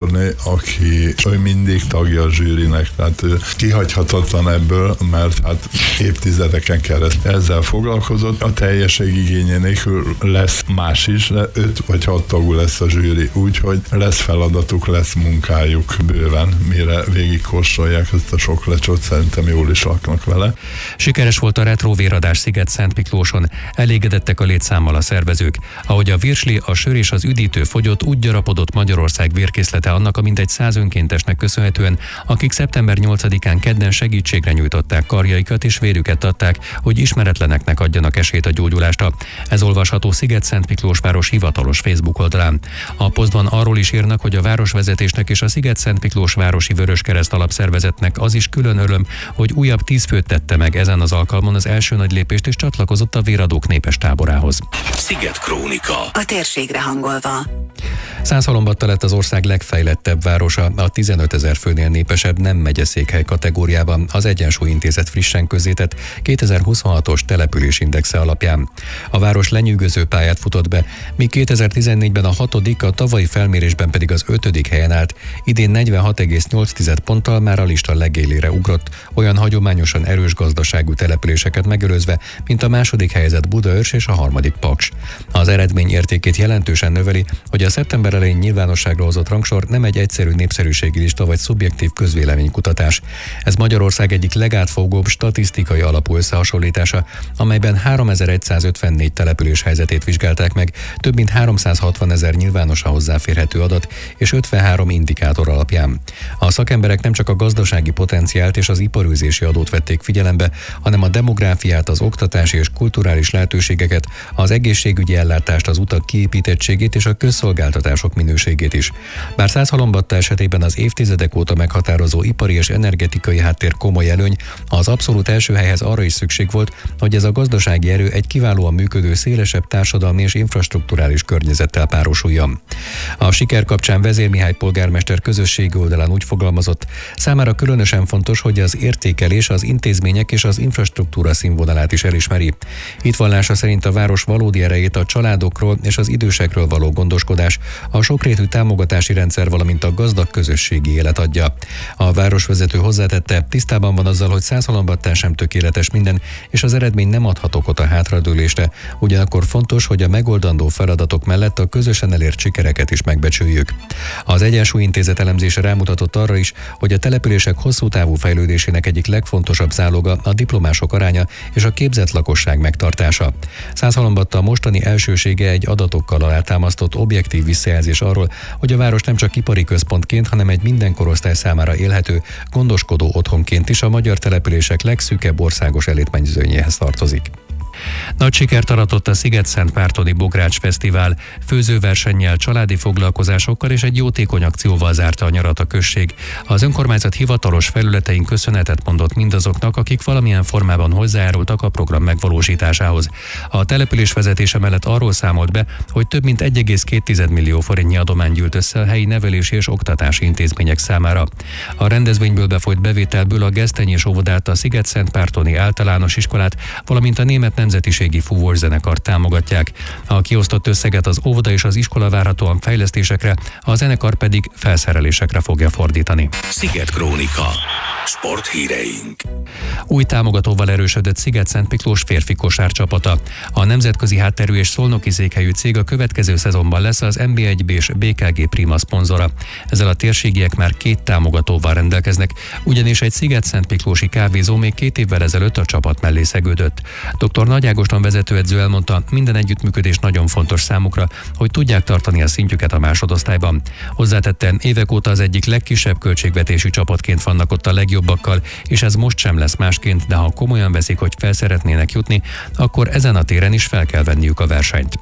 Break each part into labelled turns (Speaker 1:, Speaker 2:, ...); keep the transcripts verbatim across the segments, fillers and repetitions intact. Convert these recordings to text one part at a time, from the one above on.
Speaker 1: szólni, aki ő mindig tagja a zsűrinek, tehát ő kihagyhatatlan ebből, mert hát évtizedeken keresztül ezzel foglalkozott. A teljesség igénye nélkül lesz más is, de öt vagy hat tagú lesz a zsűri, úgyhogy lesz feladatuk, lesz munkájuk bőven, mire végigkóstolják ezt a sok lecsot, szerintem jól is laknak vele.
Speaker 2: Sikeres volt a retróvéradás Sziget-Szentmiklóson, elégedettek a létszámmal a szervezők. Ahogy a virsli, a sör és az üdítő fogyott, úgy gyarapodott Magyarország vérkészlete annak a mintegy száz önkéntesnek köszönhetően, akik szeptember nyolcadikán kedden segítségre nyújtották karjaikat és vérüket adták, hogy ismeretleneknek adjanak esélyt a gyógyulásra. Ez olvasható Sziget-Szentmiklós város hivatalos Facebook oldalán. A posztban arról is írnak, hogy a városvezetésnek és a Sziget-Szentmiklós városi Vöröskereszt alapszervezetnek az is külön öröm, hogy újabb tíz főt tette meg ezen az alkalmon az első nagy lépést és csatlakozott a véradók népes táborához.
Speaker 3: Sziget Krónika. A térségre hangolva.
Speaker 2: Százhalombatta lett az ország legfejlettebb városa, a tizenötezer főnél népesebb nem megyeszékhely kategóriában az Egyensúly Intézet frissen közzétett kétezer-huszonhatos településindexe alapján. A város lenyűgöző pályát futott be, míg kétezer-tizennégyben a hatodik, a tavalyi felmérésben pedig az ötödik helyen állt, idén negyvenhat egész nyolc ponttal már a lista legélére ugrott, olyan hagyományosan erős gazdaságú településeket megelőzve, mint a második helyezett Budaörs és a harmadik Paks. Az eredmény értékét jelentősen növeli, hogy a szeptember elején nyilvánosságra hozott rangsor nem egy egyszerű népszerűségi lista vagy szubjektív közvéleménykutatás. Ez Magyarország egyik legátfogóbb statisztikai alapú összehasonlítása, amelyben háromezer-százötvennégy település helyzetét vizsgálták meg, több mint háromszázhatvanezer nyilvánosan hozzáférhető adat és ötvenhárom indikátor alapján. A szakemberek nem csak a gazdasági potenciált és az iparűzési adót vették figyelembe, hanem a demográfiát, az oktatási és kulturális lehetőségeket, az egészségügyi ellátást, az utak kiépítettségét és a közszolgáltatások minőségét is. Bár Százhalombatta esetében az évtizedek óta meghatározó ipari és energetikai háttér komoly előny, az abszolút első helyhez arra is szükség volt, hogy ez a gazdasági erő egy kiválóan működő, szélesebb társadalmi és infrastrukturális környezettel párosuljon. A siker kapcsán Vezér Mihály polgármester közösségi oldalán úgy fogalmazott, számára különösen fontos, hogy az értékelés az intézmények és az infrastruktúra színvonalát is elismeri. Hitvallása szerint a város valódi erejét a családokról és az idősekről való gondoskodás, a sokrétű támogatási rendszer, valamint a gazdag közösségi élet adja. A városvezető hozzátette, tisztában van azzal, hogy Százhalombattán sem tökéletes minden, és az eredmény nem adhat okot a hátradőlésre. Ugyanakkor fontos, hogy a megoldandó feladatok mellett a közösen elért sikereket is megbecsüljük. Az Egyensúly Intézet elemzése rámutatott arra is, hogy a települések hosszú távú fejlődésének egyik legfontosabb záloga a diplomások aránya és a képzett lakosság megtartása. Százhalombatta a mostani elsősége egy adatokkal alátámasztott objektív visszajelzés arról, hogy a város nem csak ipari központként, hanem egy minden korosztály számára élhető, gondoskodó otthonként is a magyar települések legszűkebb országos elitmezőnyéhez tartozik. Nagy sikert aratott a Sziget-Szentmártoni Bogrács Fesztivál, főzőversennyel, családi foglalkozásokkal és egy jótékony akcióval zárta a nyarat a község. Az önkormányzat hivatalos felületein köszönetet mondott mindazoknak, akik valamilyen formában hozzájárultak a program megvalósításához. A település vezetése mellett arról számolt be, hogy több mint egy egész két millió forintnyi adomány gyűlt össze a helyi nevelési és oktatási intézmények számára. A rendezvényből befolyt bevételből a Gesztenyés óvodát, a Sziget-Szentmártoni általános iskolát, valamint a német nemzetiségi fúvószenekart támogatják. A kiosztott összeget az óvoda és az iskola várhatóan fejlesztésekre, a zenekar pedig felszerelésekre fogja fordítani.
Speaker 3: Sziget Krónika. Sporthíreink.
Speaker 2: Új támogatóval erősödött Sziget-Szentmiklós férfi kosárcsapata. A nemzetközi hátterű és szolnoki székhelyű cég a következő szezonban lesz az en bé egy és bé ká gé Prima szponzora. Ezzel a térségiek már két támogatóval rendelkeznek, ugyanis egy Sziget-Szentmiklósi kávézó még két évvel ezelőtt a csapat mellé szegődött. dr. Nagy Ágoston vezetőedző elmondta, minden együttműködés nagyon fontos számukra, hogy tudják tartani a szintjüket a másodosztályban. Hozzátette, évek óta az egyik legkisebb költségvetésű csapatként vannak ott a legjobbakkal, és ez most sem lesz másként, de ha komolyan veszik, hogy fel szeretnének jutni, akkor ezen a téren is fel kell venniük a versenyt.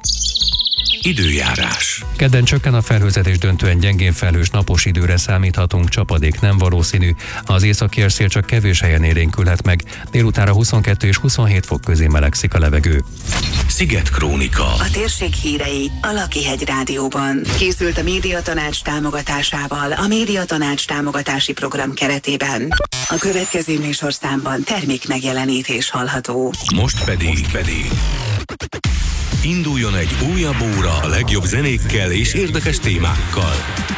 Speaker 3: Időjárás.
Speaker 2: Kedden csökken a felhőzet és döntően gyengén felhős napos időre számíthatunk, csapadék nem valószínű. Az északi szél csak kevés helyen élénkülhet meg, délutánra huszonkettő és huszonhét fok közé melegszik a levegő.
Speaker 3: Sziget Krónika.
Speaker 4: A térség hírei a Lakihegy Rádióban. Készült a Médiatanács támogatásával a Médiatanács támogatási program keretében. A következő műsorszámban termék megjelenítés hallható.
Speaker 3: Most pedig pedig induljon egy újabb óra a legjobb zenékkel és érdekes témákkal.